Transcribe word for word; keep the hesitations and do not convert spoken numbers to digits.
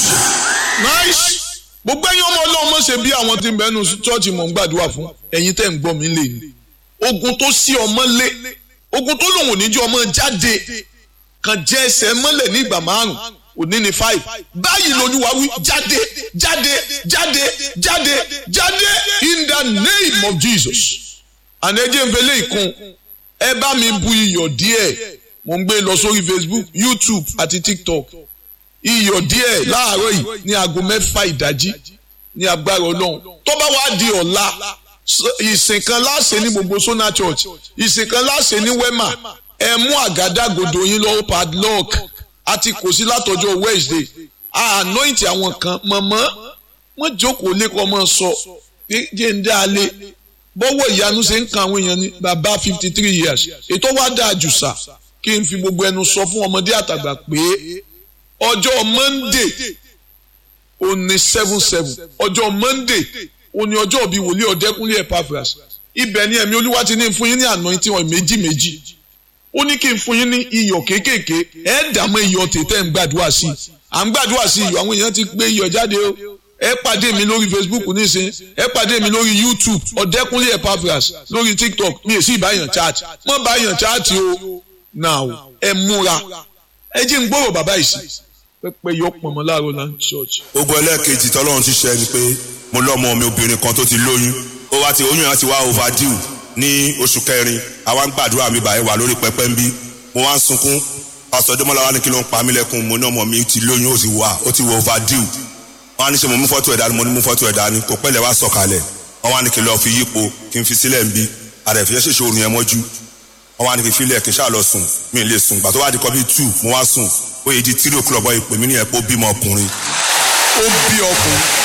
nice. Gbogbo ẹ̀yin ọmọ Ọlọ́run mọ̀ ṣe bí àwọn tí ń bẹ nínú chọ́ọ̀chì mọ̀ ń gbàdúrà fún ẹ̀yin tẹ́ ń gbọ́ mi lè ní. Ogun tó sí ọmọ lé, ogun tó lòun ò ní jẹ́ ọmọ jáde, kan jẹ́ ẹsẹ̀ mọ́lẹ̀ ní ìgbà márùn-ún, òní ní five. Báyìí l'Olúwa wí jáde, jáde, jáde, jáde, jáde in the name of Jesus. Ànẹ́jẹ́ ń fẹlẹ́ ìkun, ẹ bá mi bu iyọ̀ díẹ̀, mo ń gbé lọ sórí Facebook, YouTube àti TikTok. Iyọ̀ díẹ̀ láàárọ̀ yìí ní aago mẹ́fà ìdájí ní agbára Ọlọ́run. Tó bá wá di ọ̀la, ìsìn kan láṣẹ ní gbogbo Sona Church, ìsìn kan láṣẹ ní Wema. Ẹ mú àgádágodo yín lọ́wọ́ padlock àti kò sí látọjọ́ Wednesday. A anoint àwọn kan mọ̀mọ́ wọ́n jókòó lẹ́kọ̀ọ́ mọ́ sọ jẹ́ ń dá a lé. Bọ́wọ́ ìyanu ṣe ń kan àwọn èèyàn ní bàbá fifty three years. Ètò wá dáa jù sà kí n fi gbogbo ẹnu sọ fún ọmọdé àtàgbà pé ọjọ́ Monday ó ní seven seven ọjọ́ Monday ó ní ọjọ́ bíi wòlíì Ọ̀dẹ́kúnlé Epaphras. Ibẹ̀ ni ẹ̀mí Olúwa ti ní fún yín ní anointing oil méjì méjì. Ó ní kí n fún yín ní iyọ̀ kéékèèké ẹ dààmú iyọ̀ tètè ń gbàdúrà sí i. À ń gbàdúrà sí iyọ̀ àwọn èèyàn ti gbé iyọ̀ jáde o. Ẹ pàdé mi lórí Facebook nísìn, ẹ pàdé mi lórí YouTube Ọ̀dẹ́kúnlé Epaphras, lórí TikTok mi èsì ìbáyàn chat. Mọ́ báyàn chat o. Now ẹ múra. Ẹ jí ń gbọ́rọ̀ bàbá yìí sí. Pẹ́pẹ́ yọ pọ̀nmọ́ láàárọ̀ náà church. Ogun ẹlẹ́ẹ̀kejì tọ́lọ́run ti ṣe ni pé mo lọ́mọ mi obìnrin kan tó ti lóyún. Ó wá ti oyún yẹn ti wá overdue ní oṣù kẹrin. Àwa ń gbàdúrà mi báyìí wà lórí pẹpẹ ń bí. Mo wá ń sunkún. Pásítọ̀ Dẹ́mọ́lá wá ní kí ló ń pa mí lẹ́kún. Mo ní ọmọ mi ti lóyún ó ti wà ó ti wọ overdue. Wọ́n á ní ṣe mo mú fọ́tò ẹ̀dá ni mo ní mú fọ́tò ẹ̀dá ni kò pẹ́lẹ̀ wá sọ̀kalẹ̀. Wọ́n wá ní kí lọ́ọ́ fi yípo kí n fi sílẹ̀ ń bí. Àrẹ̀fẹ́ ṣèṣe òrùn yẹn mọ́jú. Wọ́n wá ní kí n filẹ̀ kí n ṣáà lọ sùn. Mi ì lè sùn. Gbà tó wá di kọ́ bí two mo wá sùn. Ó yẹ di three o'clock bọ́ ìpè mí ní ẹ̀pọ̀ bímọ ọkùnrin. Ó bí ọkùnrin.